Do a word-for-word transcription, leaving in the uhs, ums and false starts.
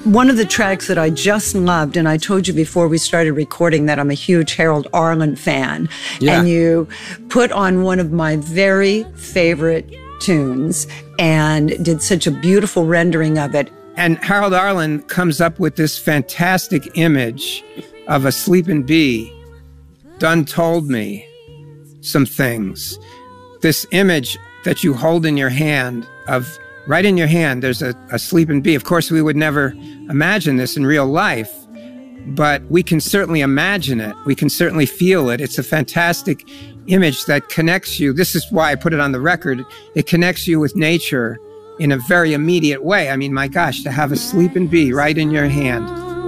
One of the tracks that I just loved, and I told you before we started recording that I'm a huge Harold Arlen fan, yeah. and you put on one of my very favorite tunes and did such a beautiful rendering of it. And Harold Arlen comes up with this fantastic image of a sleeping bee. Done told me some things. This image that you hold in your hand of right in your hand, there's a, a sleeping bee. Of course, we would never imagine this in real life, but we can certainly imagine it. We can certainly feel it. It's a fantastic image that connects you. This is why I put it on the record. It connects you with nature in a very immediate way. I mean, my gosh, to have a sleeping bee right in your hand.